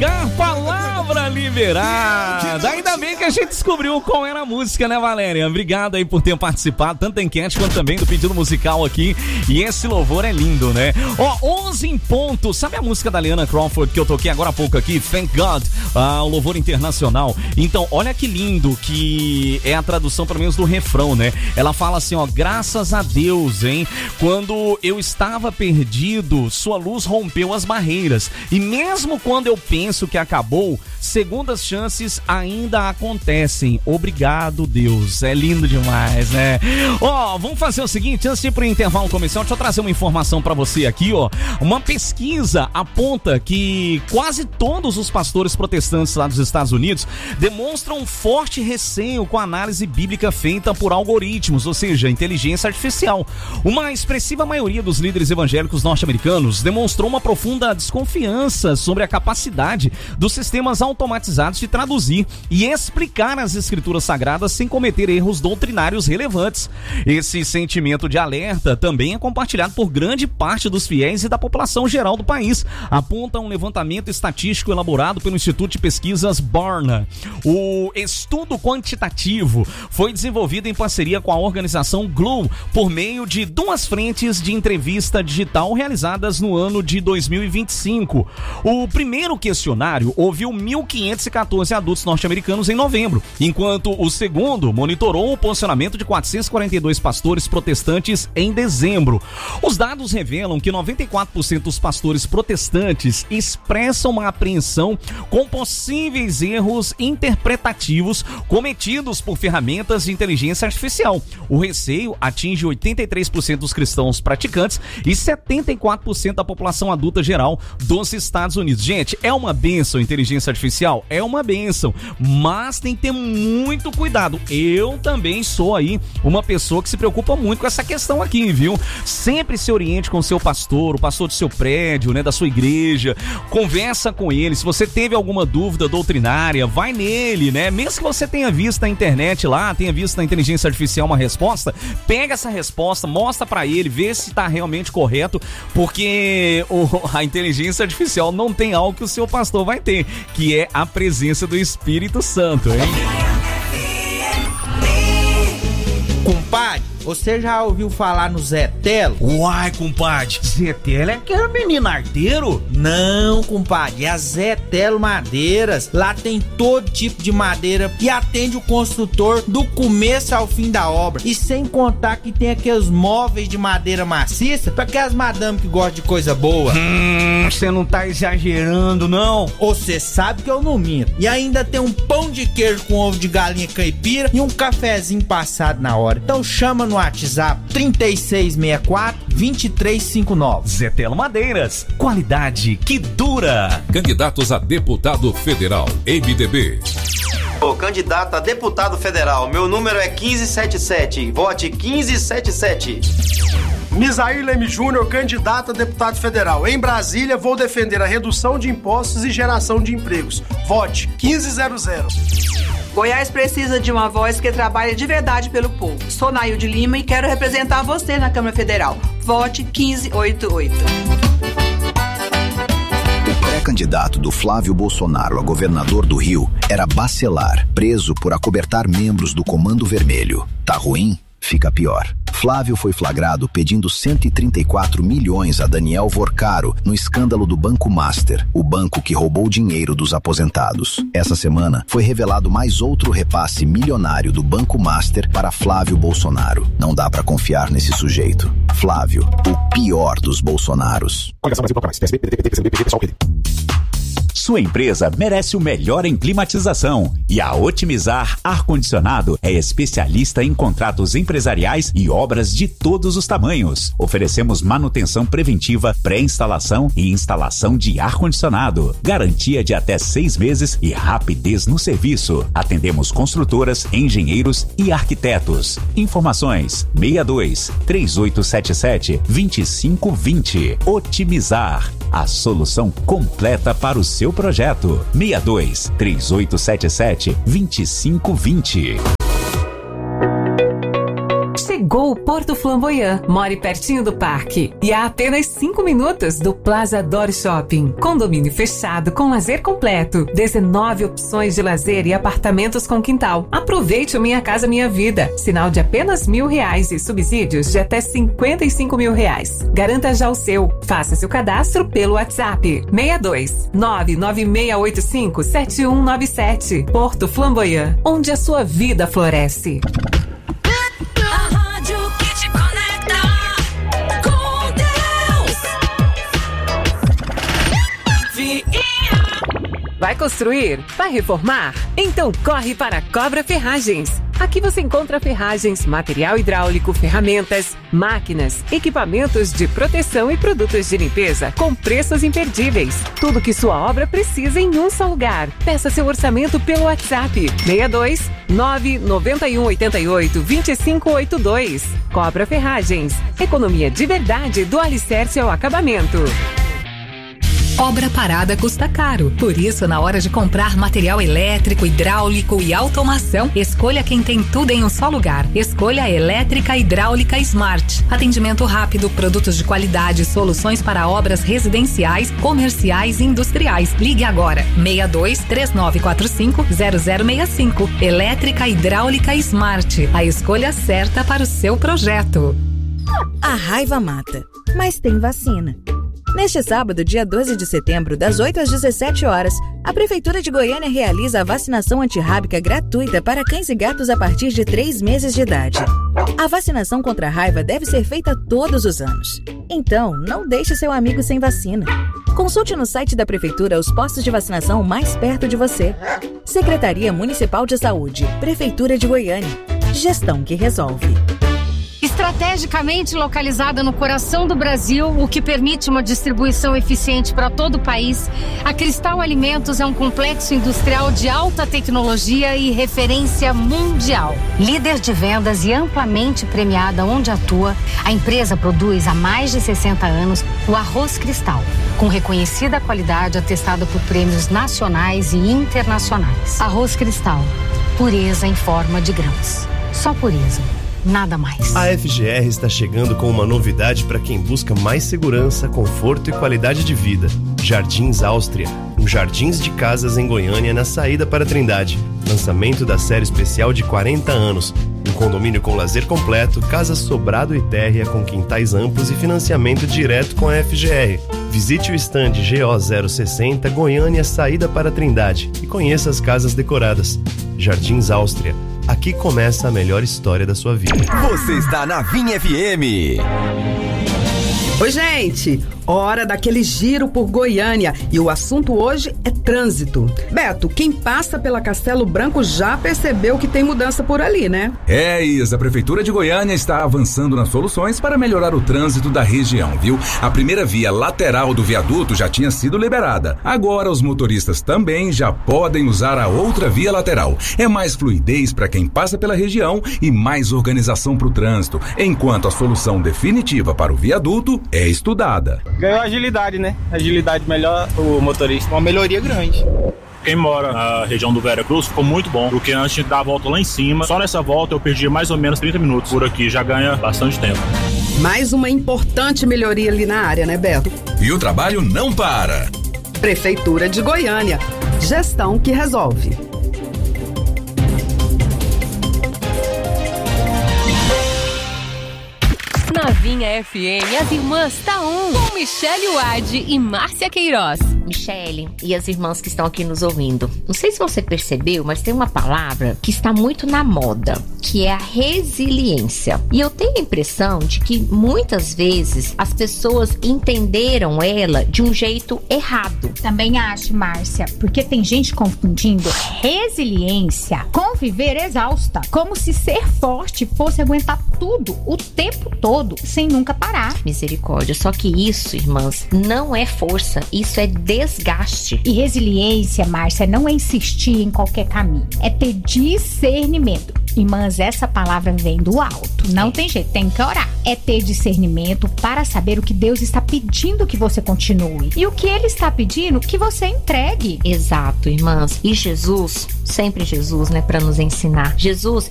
tocar Palavra Liberada. Ainda bem que a gente descobriu qual era a música, né, Valéria? Obrigado aí por ter participado, tanto da enquete quanto também do pedido musical aqui. E esse louvor é lindo, né? 11 em ponto. Sabe a música da Liana Crawford que eu toquei agora há pouco aqui? Thank God, o louvor internacional. Então, olha que lindo que é a tradução, pelo menos, do refrão, né? Ela fala assim, graças a Deus, hein? Quando eu estava perdido, sua luz rompeu as barreiras. E mesmo quando eu penso que acabou, segundas chances ainda acontecem. Obrigado, Deus. É lindo demais, né? Vamos fazer o seguinte, antes de ir pro intervalo comercial, deixa eu trazer uma informação pra você aqui, Uma pesquisa aponta que quase todos os pastores protestantes lá dos Estados Unidos demonstram um forte receio com a análise bíblica feita por algoritmos, ou seja, inteligência artificial. Uma expressiva maioria dos líderes evangélicos norte-americanos demonstrou uma profunda desconfiança sobre a capacidade dos sistemas automatizados de traduzir e explicar as escrituras sagradas sem cometer erros doutrinários relevantes. Esse sentimento de alerta também é compartilhado por grande parte dos fiéis e da população geral do país, aponta um levantamento estatístico elaborado pelo Instituto de Pesquisas Barna. O estudo quantitativo foi desenvolvido em parceria com a organização Glue por meio de 2 frentes de entrevista digital realizadas no ano de 2025. O primeiro questionário ouviu 1.514 adultos norte-americanos em novembro, enquanto o segundo monitorou o posicionamento de 442 pastores protestantes em dezembro. Os dados revelam que 94% dos pastores protestantes expressam uma apreensão com possíveis erros interpretativos cometidos por ferramentas de inteligência artificial. O receio atinge 83% dos cristãos praticantes e 74% da população adulta geral dos Estados Unidos. Gente, é uma bênção a inteligência artificial? É uma bênção, mas tem que ter muito cuidado. Eu também sou aí uma pessoa que se preocupa muito com essa questão aqui, viu? Sempre se oriente com o seu pastor, o pastor do seu prédio, né, da sua igreja, conversa com ele. Se você teve alguma dúvida doutrinária, vai nele, né? Mesmo que você tenha visto na internet lá, tenha visto na inteligência artificial uma resposta, pega essa resposta, mostra pra ele, vê se tá realmente correto, porque a inteligência artificial não tem algo que o seu pastor vai ter, que é a presença do Espírito Santo, hein? Compadre, você já ouviu falar no Zé Telo? Uai, compadre, Zé Telo é aquele menino arteiro? Não, compadre, é a Zé Telo Madeiras. Lá tem todo tipo de madeira e atende o construtor do começo ao fim da obra. E sem contar que tem aqueles móveis de madeira maciça pra aquelas madame que gostam de coisa boa. Você não tá exagerando, não? Você sabe que eu não minto. E ainda tem um pão de queijo com ovo de galinha caipira e um cafezinho passado na hora. Então chama no WhatsApp 3664-2359. Zé Telo Madeiras, qualidade que dura. Candidatos a deputado federal, MDB. Candidato a deputado federal, meu número é 1577, vote 1577. Misair Leme Júnior, candidato a deputado federal. Em Brasília, vou defender a redução de impostos e geração de empregos. Vote 1500. Goiás precisa de uma voz que trabalhe de verdade pelo povo. Sou Nailde Lima e quero representar você na Câmara Federal. Vote 1588. O pré-candidato do Flávio Bolsonaro a governador do Rio era Bacelar, preso por acobertar membros do Comando Vermelho. Tá ruim? Fica pior. Flávio foi flagrado pedindo 134 milhões a Daniel Vorcaro no escândalo do Banco Master, o banco que roubou dinheiro dos aposentados. Essa semana foi revelado mais outro repasse milionário do Banco Master para Flávio Bolsonaro. Não dá pra confiar nesse sujeito. Flávio, o pior dos Bolsonaros. Sua empresa merece o melhor em climatização e a Otimizar Ar-Condicionado é especialista em contratos empresariais e obras de todos os tamanhos. Oferecemos manutenção preventiva, pré-instalação e instalação de ar-condicionado. Garantia de até 6 meses e rapidez no serviço. Atendemos construtoras, engenheiros e arquitetos. Informações 62-3877-2520. Otimizar, a solução completa para o seu projeto. 62-3877-2520. Gol Porto Flamboyant. More pertinho do parque e a apenas 5 minutos do Plaza Dor Shopping. Condomínio fechado com lazer completo. 19 opções de lazer e apartamentos com quintal. Aproveite o Minha Casa Minha Vida. Sinal de apenas R$1.000 e subsídios de até R$55 mil. Garanta já o seu. Faça seu cadastro pelo WhatsApp 62 99685 7197. Porto Flamboyant, onde a sua vida floresce. A rádio que te conecta com Deus. Vai construir? Vai reformar? Então corre para a Cobra Ferragens. Aqui você encontra ferragens, material hidráulico, ferramentas, máquinas, equipamentos de proteção e produtos de limpeza com preços imperdíveis. Tudo que sua obra precisa em um só lugar. Peça seu orçamento pelo WhatsApp 62 991 88 2582. Cobra Ferragens. Economia de verdade do alicerce ao acabamento. Obra parada custa caro. Por isso, na hora de comprar material elétrico, hidráulico e automação, escolha quem tem tudo em um só lugar. Escolha a Elétrica Hidráulica Smart. Atendimento rápido, produtos de qualidade, soluções para obras residenciais, comerciais e industriais. Ligue agora. 62 3945 0065. Elétrica Hidráulica Smart. A escolha certa para o seu projeto. A raiva mata, mas tem vacina. Neste sábado, dia 12 de setembro, das 8 às 17 horas, a Prefeitura de Goiânia realiza a vacinação antirrábica gratuita para cães e gatos a partir de 3 meses de idade. A vacinação contra a raiva deve ser feita todos os anos. Então, não deixe seu amigo sem vacina. Consulte no site da Prefeitura os postos de vacinação mais perto de você. Secretaria Municipal de Saúde, Prefeitura de Goiânia. Gestão que resolve. Estrategicamente localizada no coração do Brasil, o que permite uma distribuição eficiente para todo o país, a Cristal Alimentos é um complexo industrial de alta tecnologia e referência mundial. Líder de vendas e amplamente premiada onde atua, a empresa produz há mais de 60 anos o arroz Cristal, com reconhecida qualidade atestada por prêmios nacionais e internacionais. Arroz Cristal, pureza em forma de grãos. Só pureza. Nada mais. A FGR está chegando com uma novidade para quem busca mais segurança, conforto e qualidade de vida. Jardins Áustria, um jardins de casas em Goiânia na saída para Trindade. Lançamento da série especial de 40 anos. Um condomínio com lazer completo, casa sobrado e térrea com quintais amplos e financiamento direto com a FGR. Visite o stand GO060 Goiânia saída para Trindade e conheça as casas decoradas. Jardins Áustria. Aqui começa a melhor história da sua vida. Você está na Vinha FM. Oi, gente! Hora daquele giro por Goiânia e o assunto hoje é trânsito. Beto, quem passa pela Castelo Branco já percebeu que tem mudança por ali, né? Isa, a Prefeitura de Goiânia está avançando nas soluções para melhorar o trânsito da região, viu? A primeira via lateral do viaduto já tinha sido liberada. Agora os motoristas também já podem usar a outra via lateral. É mais fluidez para quem passa pela região e mais organização para o trânsito, enquanto a solução definitiva para o viaduto é estudada. Ganhou agilidade, né? Agilidade melhor o motorista. Uma melhoria grande. Quem mora na região do Vera Cruz ficou muito bom, porque antes de dar a volta lá em cima, só nessa volta eu perdi mais ou menos 30 minutos. Por aqui já ganha bastante tempo. Mais uma importante melhoria ali na área, né, Beto? E o trabalho não para. Prefeitura de Goiânia. Gestão que resolve. Na Vinha FM, as irmãs Taum, com Michele Wade e Márcia Queiroz. Michele e as irmãs que estão aqui nos ouvindo, não sei se você percebeu, mas tem uma palavra que está muito na moda, que é a resiliência. E eu tenho a impressão de que muitas vezes as pessoas entenderam ela de um jeito errado. Também acho, Márcia, porque tem gente confundindo resiliência com viver exausta, como se ser forte fosse aguentar tudo o tempo todo, sem nunca parar. Misericórdia, só que isso, irmãs, não é força, isso é desgaste. E resiliência, Márcia, não é insistir em qualquer caminho, é ter discernimento. Irmãs, essa palavra vem do alto, não tem jeito, tem que orar. É ter discernimento para saber o que Deus está pedindo que você continue e o que Ele está pedindo que você entregue. Exato, irmãs. E Jesus, sempre Jesus, né, para nos ensinar. Jesus,